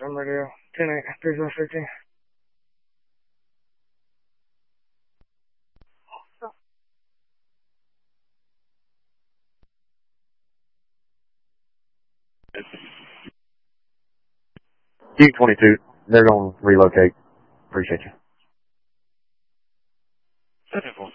FM radio. 10-8, 3013. Q22, they're going to relocate. Appreciate you. 7-4.